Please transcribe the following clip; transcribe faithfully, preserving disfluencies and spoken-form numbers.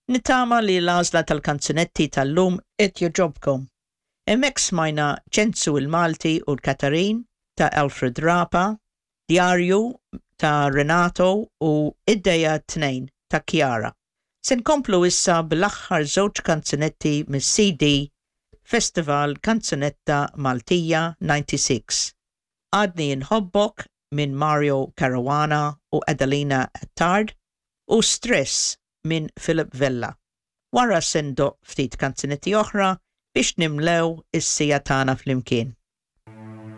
Nittama li l-għażla tal-kanzunetti tal-lum qed joġobkom. Hemmhekk smajna Ċenzu il-Malti u l-Katarin ta' Alfred Rapa, Djarju ta' Renato u Id-Dejja tnejn ta' Chiara. Se nkomplu issa bl-aħħar żewġ kanzunetti mis-C D Festival Kanzunetta Maltija ninety-six. Għadni nħobbok minn Mario Caruana u Adelina Attard u Stress minn Philip Vella. Wara sendo ftit kanzunetti oħra biex nimlew is-sija tagħna flimkien.